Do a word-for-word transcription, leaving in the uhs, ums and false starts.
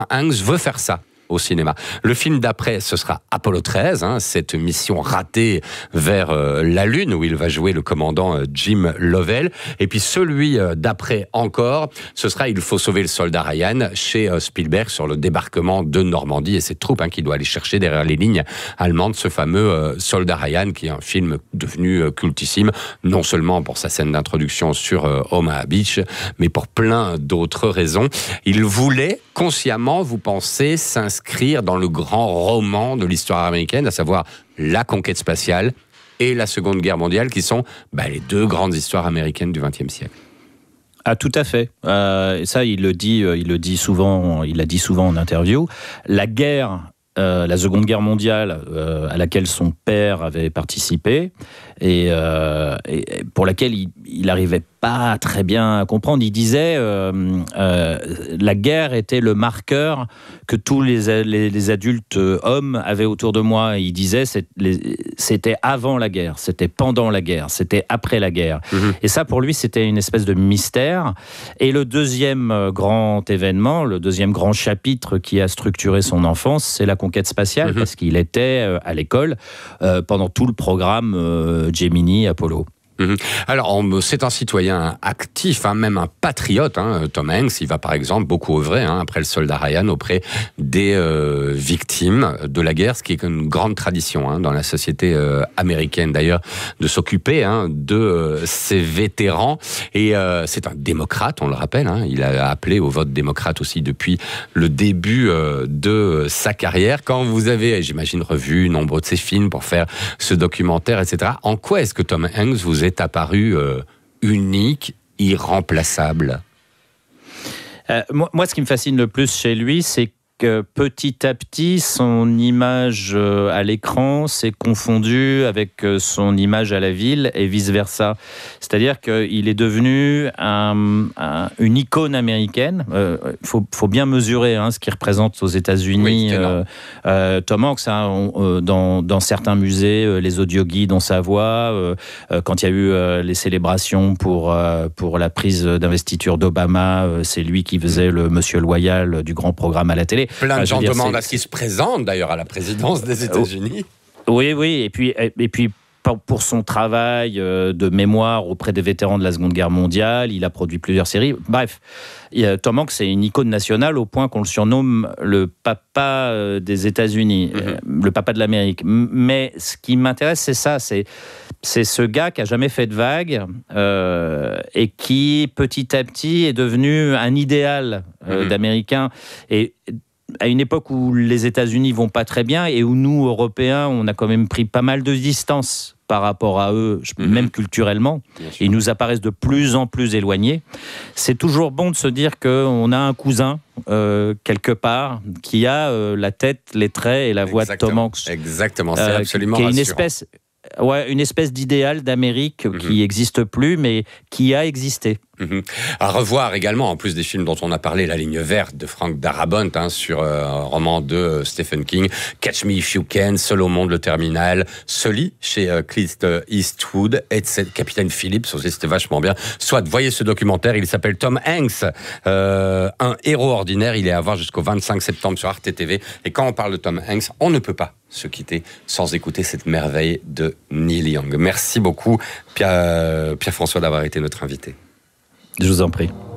Hanks veut faire ça au cinéma. Le film d'après, ce sera Apollo treize, hein, cette mission ratée vers euh, la Lune, où il va jouer le commandant euh, Jim Lovell. Et puis celui euh, d'après encore, ce sera Il faut sauver le soldat Ryan, chez euh, Spielberg, sur le débarquement de Normandie et ses troupes, hein, qui doit aller chercher derrière les lignes allemandes ce fameux euh, soldat Ryan, qui est un film devenu euh, cultissime, non seulement pour sa scène d'introduction sur euh, Omaha Beach, mais pour plein d'autres raisons. Il voulait consciemment, vous pensez, s'inscrire dans le grand roman de l'histoire américaine, à savoir la conquête spatiale et la Seconde Guerre mondiale, qui sont bah, les deux grandes histoires américaines du vingtième siècle. Ah, tout à fait. Euh, ça, il le dit, il le dit souvent. Il l'a dit souvent en interview. La guerre, euh, la Seconde Guerre mondiale, euh, à laquelle son père avait participé et, euh, et pour laquelle il n'arrivait pas très bien à comprendre. Il disait euh, euh, la guerre était le marqueur que tous les, les, les adultes hommes avaient autour de moi. Il disait c'est, les, c'était avant la guerre, c'était pendant la guerre, c'était après la guerre. Mmh. Et ça, pour lui, c'était une espèce de mystère. Et le deuxième grand événement, le deuxième grand chapitre qui a structuré son enfance, c'est la conquête spatiale, mmh. parce qu'il était à l'école euh, pendant tout le programme euh, Gemini, Apollo. Alors, c'est un citoyen actif, hein, même un patriote, hein, Tom Hanks. Il va par exemple beaucoup œuvrer, hein, après le soldat Ryan, auprès des euh, victimes de la guerre, ce qui est une grande tradition, hein, dans la société euh, américaine d'ailleurs, de s'occuper, hein, de euh, ces vétérans. Et euh, c'est un démocrate, on le rappelle, hein. Il a appelé au vote démocrate aussi depuis le début euh, de sa carrière. Quand vous avez, j'imagine, revu nombre de ses films pour faire ce documentaire, et cetera, en quoi est-ce que Tom Hanks vous est apparu euh, unique, irremplaçable? euh, moi, moi, ce qui me fascine le plus chez lui, c'est que petit à petit, son image à l'écran s'est confondue avec son image à la ville et vice-versa. C'est-à-dire qu'il est devenu un, un, une icône américaine. Il euh, faut, faut bien mesurer, hein, ce qu'il représente aux États-Unis. Oui, euh, euh, Tom Hanks, hein, on, euh, dans, dans certains musées, euh, les audioguides ont sa voix. Euh, euh, quand il y a eu euh, les célébrations pour, euh, pour la prise d'investiture d'Obama, euh, c'est lui qui faisait le monsieur loyal du grand programme à la télé. Plein de enfin, gens dire, demandent c'est... à ce qu'il se présente d'ailleurs à la présidence des États-Unis. Oui, oui, et puis, et puis pour son travail de mémoire auprès des vétérans de la Seconde Guerre mondiale, il a produit plusieurs séries. Bref, Tom Hanks c'est une icône nationale au point qu'on le surnomme le papa des États-Unis, mm-hmm. le papa de l'Amérique. Mais ce qui m'intéresse, c'est ça, c'est c'est ce gars qui a jamais fait de vagues euh, et qui petit à petit est devenu un idéal euh, mm-hmm. d'Américain. Et à une époque où les États-Unis vont pas très bien et où nous, Européens, on a quand même pris pas mal de distance par rapport à eux, mm-hmm. même culturellement, ils nous apparaissent de plus en plus éloignés. C'est toujours bon de se dire qu'on a un cousin, euh, quelque part, qui a euh, la tête, les traits et la voix Exactement. de Tom Hanks. Exactement, c'est euh, absolument qui est une rassurant. espèce, ouais, une espèce d'idéal d'Amérique mm-hmm. qui n'existe plus, mais qui a existé. Mmh. À revoir également, en plus des films dont on a parlé, La Ligne Verte de Frank Darabont, hein, sur euh, un roman de euh, Stephen King, Catch Me If You Can, Seul au monde, Le Terminal, Sully chez euh, Clint Eastwood, et Capitaine Phillips aussi, c'était vachement bien. Soit, voyez ce documentaire, il s'appelle Tom Hanks, euh, un héros ordinaire, il est à voir jusqu'au vingt-cinq septembre sur Arte T V. Et quand on parle de Tom Hanks, on ne peut pas se quitter sans écouter cette merveille de Neil Young. Merci beaucoup, Pierre, Pierre-François, d'avoir été notre invité. Je vous en prie.